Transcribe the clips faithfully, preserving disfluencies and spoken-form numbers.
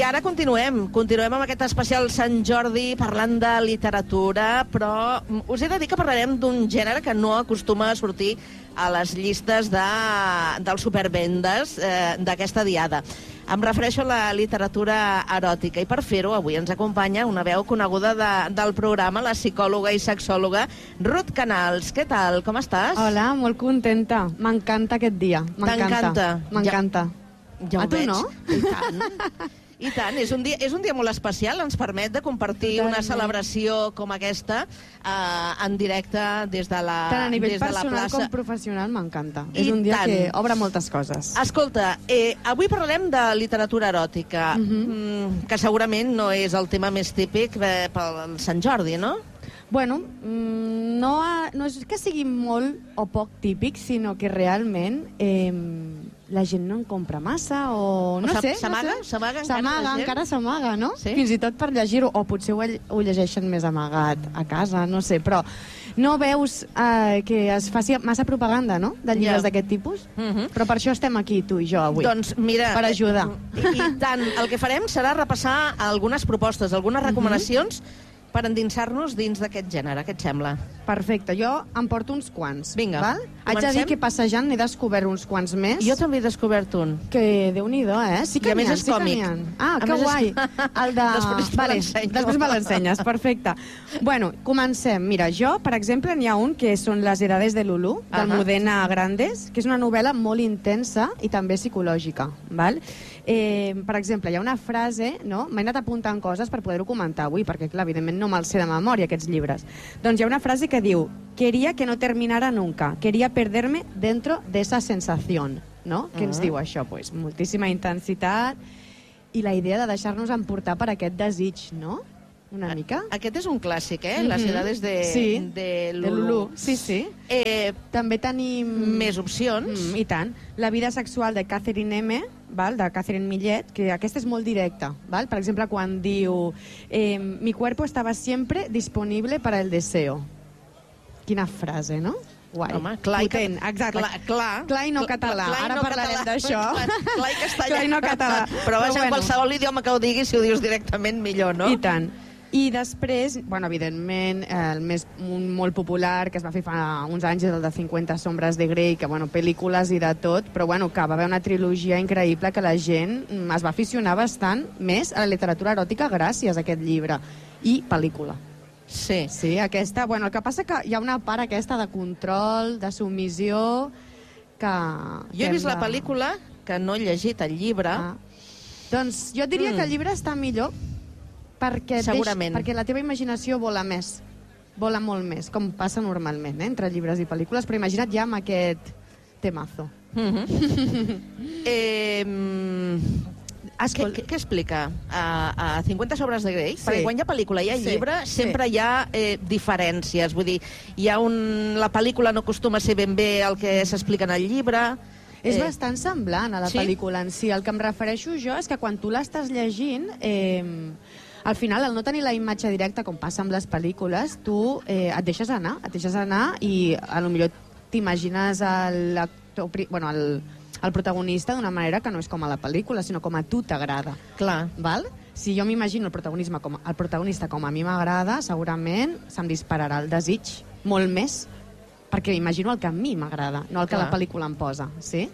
ara continuem, continuem amb aquest especial Sant Jordi parlant de literatura, però us he de dir que parlarem d'un gènere que no acostuma a sortir a les llistes de, dels supervendes eh, d'aquesta diada. Em refereixo a la literatura eròtica i per fer-ho avui ens acompanya una veu coneguda de, del programa, la psicòloga i sexòloga Ruth Canals. Què tal? Com estàs? Hola, molt contenta. M'encanta aquest dia. T'encanta? M'encanta. Ja, ja a tu veig. no? I tant. I tant, és un dia, és un dia molt especial, ens permet de compartir Totalment. una celebració com aquesta eh, en directe des de la, Tant a nivell des de la personal plaça. com professional m'encanta. I És un dia tant. que obre moltes coses. Escolta, eh, avui parlarem de literatura eròtica, Mhm. mm, que segurament no és el tema més típic eh, pel Sant Jordi, no? Bueno, mm, no, ha, no és que sigui molt o poc típic, sinó que realment eh, la gent no en compra massa o no O sé. s'amaga? No sé. S'amaga encara S'amaga, la gent? encara s'amaga, no? Sí? Fins i tot per llegir-ho, o potser ho, ho llegeixen més amagat a casa, no sé, però no veus eh, que es faci massa propaganda, no?, de llibres Ja. d'aquest tipus? Mhm. Però per això estem aquí, tu i jo, avui. Doncs mira... Per ajudar. I, I tant, el que farem serà repassar algunes propostes, algunes recomanacions per endinsar-nos dins d'aquest gènere. Què et sembla? Perfecte, jo em porto uns quants. Vinga, val? Haig de comencem? dir que passejant n'he descobert uns quants més. Jo també he descobert un. Que Déu-n'hi-do, eh? Sí que I a més n'hi ha, és sí que còmic. n'hi ha. Ah, A que més és- guai. El de... Després te vale, l'ensenyo. després me l'ensenyes, perfecte. Bueno, comencem. Mira, jo, per exemple, n'hi ha un que són Les edades de Lulú, del Ahà. Modena Grandes, que és una novel·la molt intensa i també psicològica, val? Eh, per exemple, hi ha una frase, no? M'he anat apuntant coses per poder-ho comentar avui, perquè, clar, evidentment no me'ls sé de memòria, aquests llibres. Doncs hi ha una frase que diu: quería que no terminara nunca, quería perderme dentro de esa sensación, no? Què ens Ah. diu això? Pues, moltíssima intensitat i la idea de deixar-nos emportar per aquest desig, no? Una mica. Aquest és un clàssic, eh? Les Mhm. edades de, sí, de de Lulú. Lulú. Sí, sí. Eh, També tenim... més opcions. Mm, I tant. La vida sexual de Catherine M., val? De Catherine Millet, que aquesta és molt directa. Val? Per exemple, quan diu eh, mi cuerpo estaba siempre disponible para el deseo. Quina frase, no? Guai. Home, clar, i Potent, ca- exacte. clar, clar. clar i no català. Clar i Ara no parlarem català. d'això. Clar, clar i castellà. Clar i no català. Però vaja, Però en bueno. qualsevol idioma que ho diguis, si ho dius directament, millor, no? I tant. I després, bueno, evidentment, eh, el més un molt popular que es va fer fa uns anys és el de cinquanta sombres de Grey, que, bueno, pel·lícules i de tot, però, bueno, que va haver una trilogia increïble que la gent mm, es va aficionar bastant més a la literatura eròtica gràcies a aquest llibre. I pel·lícula. Sí. Sí, aquesta... Bueno, el que passa que hi ha una part aquesta de control, de submissió, que... Jo que he hem vist la de- pel·lícula, que no he llegit el llibre. Ah. Doncs jo et diria Mm. que el llibre està millor perquè, et Segurament. Deix, perquè la teva imaginació vola més, vola molt més, com passa normalment, eh, entre llibres i pel·lícules, però imagina't ja amb aquest temazo. Mhm. eh, mm, què, Escol... què, què explica a, a cinquanta sobres de Grey? Sí. Perquè quan hi ha pel·lícula i hi ha Sí, llibre, sí. sempre hi ha eh, diferències. Vull dir, hi ha un... la pel·lícula no acostuma a ser ben bé el que s'explica en el llibre. És Eh, bastant semblant a la sí? pel·lícula en si. El que em refereixo jo és que quan tu l'estàs llegint, eh, al final, al no tenir la imatge directa, com passa amb les pel·lícules, tu eh, et deixes anar, et deixes anar i a lo millor t'imagines l'actor, pri- bueno, el, el protagonista d'una manera que no és com a la pel·lícula, sinó com a tu t'agrada. Clar. Val? Si jo m'imagino el, protagonisme com, el protagonista com a mi m'agrada, segurament se'm dispararà el desig molt més, perquè imagino el que a mi m'agrada, no el que Clar. la pel·lícula em posa, sí?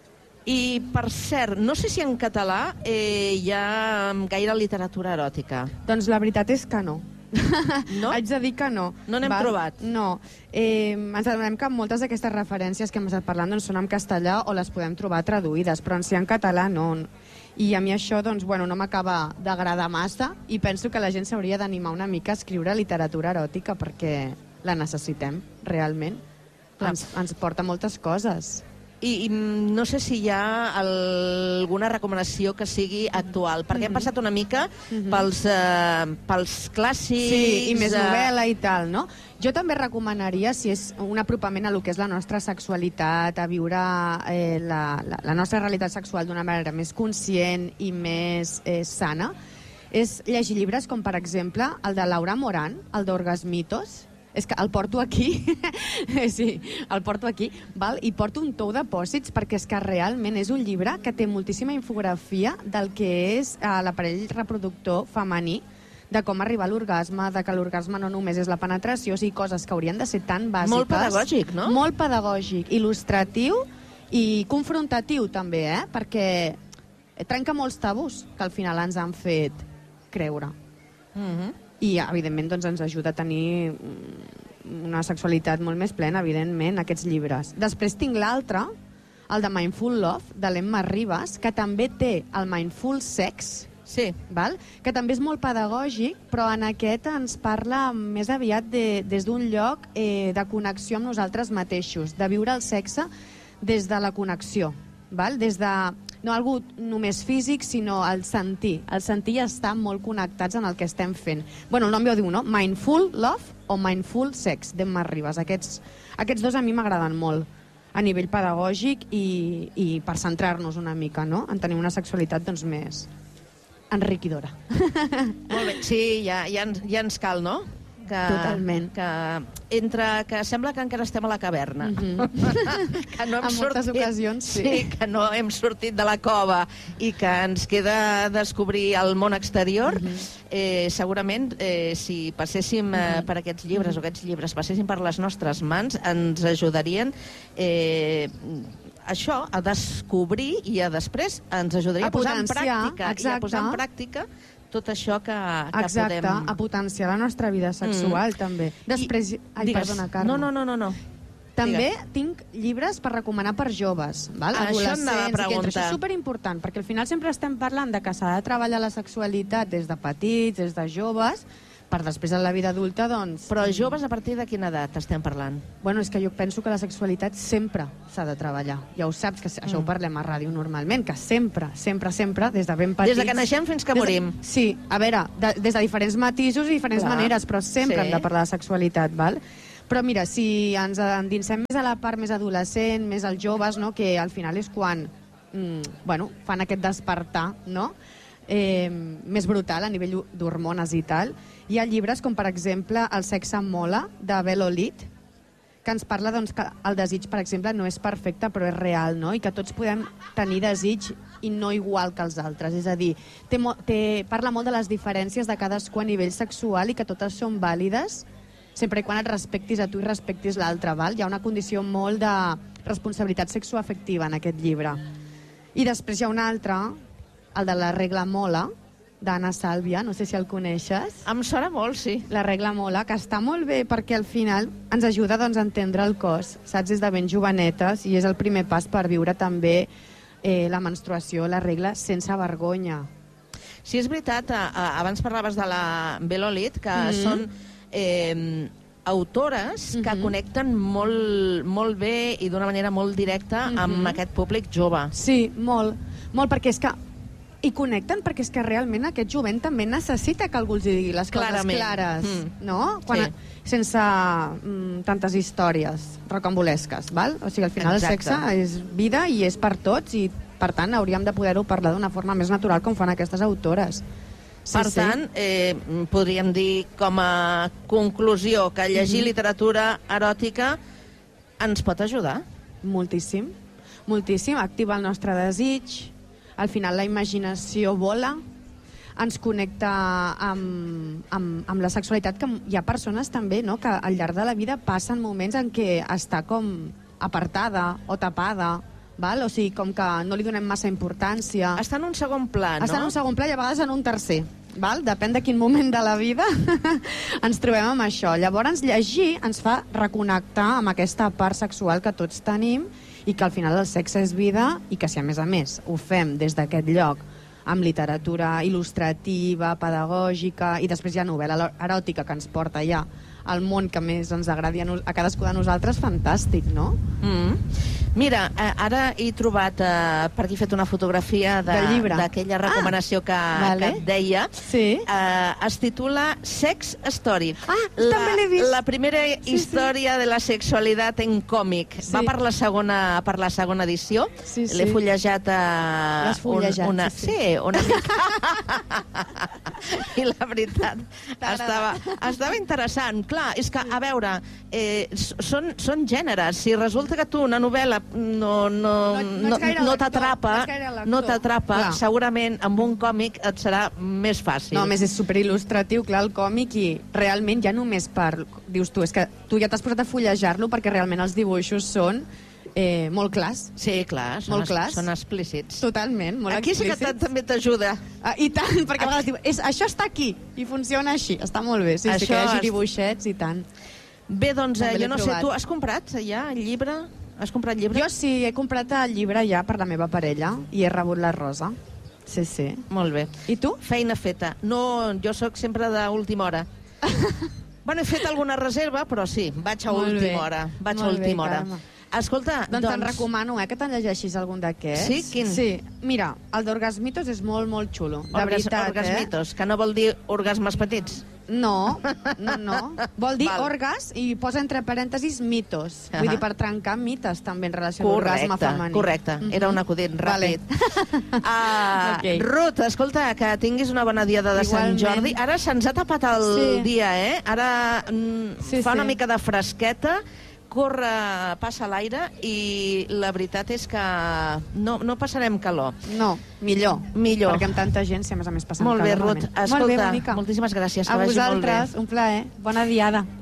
I, per cert, no sé si en català eh, hi ha gaire literatura eròtica. Doncs la veritat és que no. No? Haig de dir que no. No n'hem Val? trobat? No. Eh, ens adonem que moltes d'aquestes referències que hem estat parlant doncs, són en castellà o les podem trobar traduïdes, però en si en català no. I a mi això doncs, bueno, no m'acaba d'agradar massa i penso que la gent s'hauria d'animar una mica a escriure literatura eròtica perquè la necessitem, realment. Clar. Ens, ens porta moltes coses. I, I no sé si hi ha alguna recomanació que sigui actual, perquè hem passat una mica pels, eh, pels clàssics... Sí, i més eh, novel·la i tal, no? Jo també recomanaria, si és un apropament a lo que és la nostra sexualitat, a viure eh, la, la, la nostra realitat sexual d'una manera més conscient i més eh, sana, és llegir llibres com, per exemple, el de Laura Moran, el d'Orgasmitos, És que el porto aquí, sí, el porto aquí, val? I porto un tou de pòsits perquè és que realment és un llibre que té moltíssima infografia del que és eh, l'aparell reproductor femení, de com arribar a l'orgasme, de que l'orgasme no només és la penetració, o sigui, coses que haurien de ser tan bàsiques. Molt pedagògic, no? Molt pedagògic, il·lustratiu i confrontatiu també, eh? Perquè trenca molts tabús que al final ens han fet creure. Mhm. I, evidentment, doncs, ens ajuda a tenir una sexualitat molt més plena, evidentment, aquests llibres. Després tinc l'altre, el de Mindful Love, de l'Emma Ribas, que també té el Mindful Sex, sí. val? Que també és molt pedagògic, però en aquest ens parla més aviat de, des d'un lloc eh, de connexió amb nosaltres mateixos, de viure el sexe des de la connexió, val? Des de... no algú només físic, sinó el sentir. El sentir i estar molt connectats en el que estem fent. Bueno, el nom ja ho diu, no? Mindful Love o Mindful Sex, d'Emma Ribas. Aquests, aquests dos a mi m'agraden molt, a nivell pedagògic i, i per centrar-nos una mica, no? En tenir una sexualitat doncs, més enriquidora. Molt bé. Sí, ja, ja, ens, ja ens cal, no? Que, Totalment. Que, entre, que sembla que encara estem a la caverna. Mm-hmm. Que no hem en moltes sortit, ocasions, sí. sí. Que no hem sortit de la cova i que ens queda descobrir el món exterior. Mm-hmm. eh, segurament, eh, si passéssim eh, mm-hmm. per aquests llibres, mm-hmm. o aquests llibres passessin per les nostres mans, ens ajudarien... Eh, això, a descobrir i a després ens ajudaria a, a posar en pràctica, exacte. i a posar en pràctica tot això que, que exacte, podem... a potenciar la nostra vida sexual, mm. també. Després... I, Ai, digues, perdona, Carme. No, no, no, no. no. També Digues. tinc llibres per recomanar per joves, val? Ah, adolescents, això anava a preguntar. Això és superimportant, perquè al final sempre estem parlant de que s'ha de treballar la sexualitat des de petits, des de joves, per després en la vida adulta, doncs... Però joves a partir de quina edat estem parlant? Bueno, és que jo penso que la sexualitat sempre s'ha de treballar. Ja ho saps, que això mm. ho parlem a ràdio normalment, que sempre, sempre, sempre, des de ben petits... Des de que naixem fins que morim. De, sí, a veure, de, des de diferents matisos i diferents Clar. maneres, però sempre sí. hem de parlar de sexualitat, val? Però mira, si ens endinsem més a la part més adolescent, més als joves, no? Que al final és quan mm, bueno, fan aquest despertar, no? Eh, més brutal a nivell d'hormones i tal. Hi ha llibres com, per exemple, El sexe mola, de Bel Olid, que ens parla doncs, que el desig, per exemple, no és perfecte, però és real, no? I que tots podem tenir desig i no igual que els altres. És a dir, té, té, parla molt de les diferències de cadascú a nivell sexual i que totes són vàlides, sempre i quan et respectis a tu i respectis l'altre, val? Hi ha una condició molt de responsabilitat sexoafectiva en aquest llibre. I després hi ha un altre, el de La regla mola, d'Anna Sàlvia, no sé si el coneixes. Em sona molt, sí. La regla mola, que està molt bé perquè al final ens ajuda doncs, a entendre el cos, saps, des de ben jovenetes, i és el primer pas per viure també eh, la menstruació, la regla, sense vergonya. Sí, és veritat, a, a, abans parlaves de la Bel Olid, que mm-hmm. són eh, autores mm-hmm. que connecten molt, molt bé i d'una manera molt directa mm-hmm. amb aquest públic jove. Sí, molt, molt, perquè és que i connecten perquè és que realment aquest jovent també necessita que algú els digui les coses Clarament. clares, mm. no? Quan, sí. Sense mm, tantes històries rocambolesques, val? O sigui, al final Exacte. el sexe és vida i és per tots i, per tant, hauríem de poder-ho parlar d'una forma més natural com fan aquestes autores. Sí, per sí. tant, eh, podríem dir com a conclusió que llegir mm-hmm. literatura eròtica ens pot ajudar? Moltíssim, moltíssim. Activa el nostre desig. Al final la imaginació vola, ens connecta amb, amb, amb la sexualitat, que hi ha persones també, no?, que al llarg de la vida passen moments en què està com apartada o tapada, val? O sigui, com que no li donem massa importància. Està en un segon pla, no? Està en un segon pla i a vegades en un tercer. Val? Depèn de quin moment de la vida ens trobem amb això. Llavors, llegir ens fa reconnectar amb aquesta part sexual que tots tenim i que al final el sexe és vida i que si a més a més ho fem des d'aquest lloc amb literatura il·lustrativa, pedagògica i després hi ha novel·la eròtica que ens porta ja al món que més ens agradi a, nos a cadascú de nosaltres, fantàstic, no? Mm. Mira, eh, ara he trobat, eh, per aquí he fet una fotografia de- Del llibre. d'aquella recomanació que, vale. que et deia. Sí. Eh, es titula Sex Story. Ah, la, també l'he vist. La primera història de la sexualitat en còmic. Sí. Va per la segona, per la segona edició. Sí, sí. L'he fullejat a... L'has fullejat, una, sí, sí. sí, una mica. I la veritat, T'agrada. estava, estava interessant. Clar, és que, a veure, eh, s- són, són gèneres. Si resulta que tu una novel·la no, no, No- no no, ets gaire no lector, t'atrapa, no ets gaire lector. no t'atrapa, Clar. segurament amb un còmic et serà més fàcil. No, a més és superil·lustratiu, clar, el còmic, i realment ja només per... Dius tu, és que tu ja t'has posat a fullejar-lo perquè realment els dibuixos són eh, molt clars. Sí, clar, són, Molt es- clars. són explícits. Totalment, molt Aquí sí que explícits. ta- també t'ajuda. Ah, I tant, perquè a vegades diu, és, això està aquí, i funciona així. Està molt bé, sí, sí, Això que hi hagi és- dibuixets i tant. Bé, doncs, eh, També l'he jo no sé, trobat. tu has comprat ja el llibre? Has comprat llibre? Jo sí, he comprat el llibre ja per la meva parella i he rebut la rosa. Sí, sí. Molt bé. I tu? Feina feta. No, jo sóc sempre d'última hora. Bueno, he fet alguna reserva, però sí, vaig a Molt bé. última hora. Vaig a Molt bé, última hora. Carme. Escolta, Doncs, te'n recomano eh, que te'n llegeixis algun d'aquests. Sí? Quin? Sí. Mira, el d'Orgasmitos és molt, molt xulo. De Orgas, veritat, orgasmitos, que no vol dir orgasmes petits. eh? No, no, no. Vol dir Val. orgas i posa entre parèntesis mitos. Vull Ahà. dir, per trencar mites també en relació amb l'orgasme Correcte, femení. correcte. Era un acudit Vale. ràpid. Ah, Ok. Ruth, escolta, que tinguis una bona diada de Sant Igualment. Jordi. Ara se'ns ha tapat el Sí. dia, eh? Ara mm, Sí, fa una sí. mica de fresqueta, corre, passa l'aire i la veritat és que no, no passarem calor. No, millor. Millor. Perquè amb tanta gent, si a més a més passant Molt bé, calor, Ruth. malament. Molt bé, Escolta, Bonica. moltíssimes gràcies. Que A vagi molt bé. vosaltres, un plaer. Bona diada.